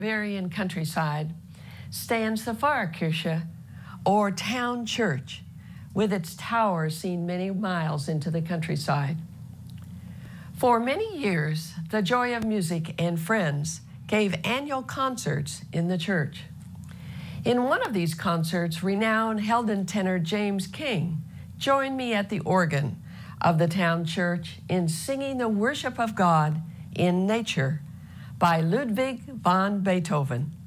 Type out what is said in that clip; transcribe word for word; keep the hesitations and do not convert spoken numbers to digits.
Bavarian countryside stands the Pfarrkirche, or town church, with its tower seen many miles into the countryside. For many years, the Joy of Music and Friends gave annual concerts in the church. In one of these concerts, renowned Helden tenor James King joined me at the organ of the town church in singing the worship of God in nature by Ludwig van Beethoven.